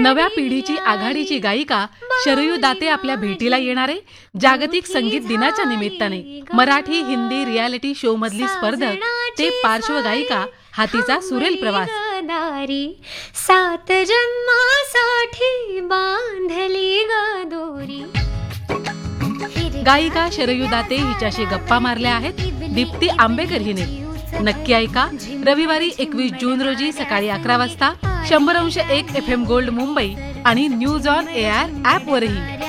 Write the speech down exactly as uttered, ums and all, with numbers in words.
नव्या पिढीची आघाडीची गायिका शरयू दाते आपल्या भेटीला येणारे जागतिक संगीत दिनाच्या निमित्ताने मराठी हिंदी रियालिटी शो मधली स्पर्धक ते पार्श्वगायिका हा तिचा सुरेल प्रवास. सात जन्मासाठी बांधली ग दोरी. गायिका शरयू दाते हिच्याशी गप्पा मारल्या आहेत दीप्ती आंबेकर हिने. नक्की ऐका रविवारी एकवीस जून रोजी सकाळी अकरा वाजता शंभर अंश एक एफ एम गोल्ड मुंबई आणि न्यूज ऑन एआर ॲप वरही.